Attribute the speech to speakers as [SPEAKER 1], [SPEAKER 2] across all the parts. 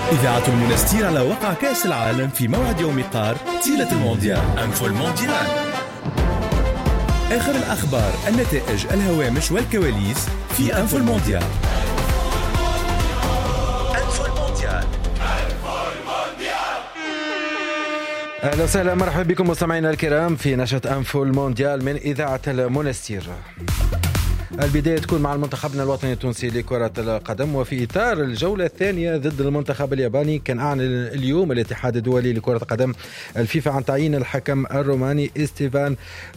[SPEAKER 1] إذاعة المنستير على وقع كأس العالم في موعد يوم قار تيلة المونديال أنفو المونديال. آخر الأخبار، النتائج، الهوامش والكواليس في أنفو المونديال. أنفو المونديال.
[SPEAKER 2] أهلا وسهلا، مرحبا بكم مستمعينا الكرام في نشرة أنفو المونديال من إذاعة المنستير. البداية تكون مع المنتخبنا الوطني التونسي لكرة القدم، وفي إطار الجولة الثانية ضد المنتخب الياباني كان أعلن اليوم الاتحاد الدولي لكرة القدم الفيفا عن تعيين الحكم الروماني إستيفان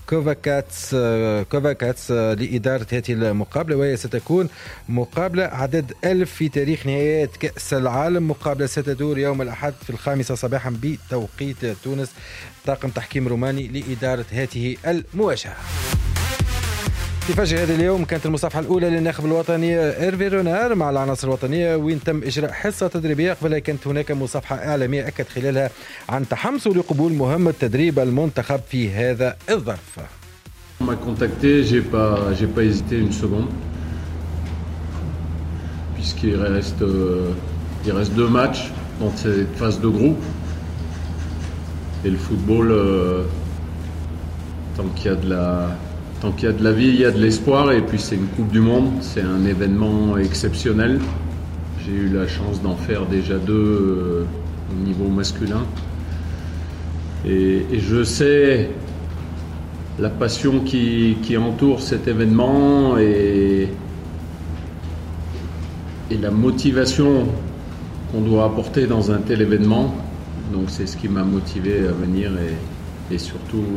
[SPEAKER 2] كوفاكاتس لإدارة هذه المقابلة، وهي ستكون مقابلة عدد 1000 في تاريخ نهائيات كأس العالم. مقابلة ستدور يوم الأحد في 5 صباحا بتوقيت تونس. طاقم تحكيم روماني لإدارة هذه المواجهة. في فجر هذا اليوم كانت المصافحة الأولى للناخب الوطني إيرفي رونار مع العناصر الوطنية، وين تم إجراء حصة تدريبية. قبلها كانت هناك مصافحة إعلامية أكد خلالها عن تحمسه لقبول مهمة تدريب المنتخب في هذا الظرف.
[SPEAKER 3] On m'a contacté, j'ai pas hésité une seconde, puisqu'il reste 2 matchs dans cette phase de groupe, et le football, tant qu'il y a de la vie, il y a de l'espoir, et puis c'est une Coupe du Monde, c'est un événement exceptionnel. J'ai eu la chance d'en faire déjà 2 au niveau masculin, et je sais la passion qui entoure cet événement et la motivation qu'on doit apporter dans un tel événement. Donc c'est ce qui m'a motivé à venir et surtout